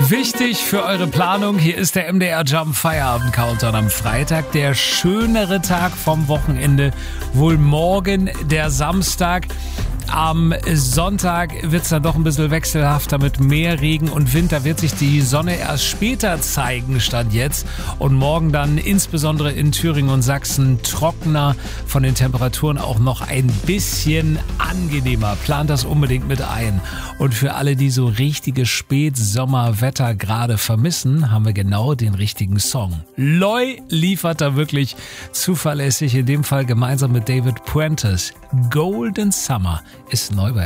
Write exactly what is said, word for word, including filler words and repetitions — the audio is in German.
Wichtig für eure Planung, hier ist der M D R Jump Feierabend Countdown am Freitag. Der schönere Tag vom Wochenende, wohl morgen der Samstag. Am Sonntag wird es dann doch ein bisschen wechselhafter mit mehr Regen und Wind. Da wird sich die Sonne erst später zeigen, statt jetzt. Und morgen dann insbesondere in Thüringen und Sachsen trockener, von den Temperaturen auch noch ein bisschen angenehmer. Plant das unbedingt mit ein. Und für alle, die so richtiges Spätsommerwetter gerade vermissen, haben wir genau den richtigen Song. Loy liefert da wirklich zuverlässig, in dem Fall gemeinsam mit David Puentes. Golden Summer ist neu bei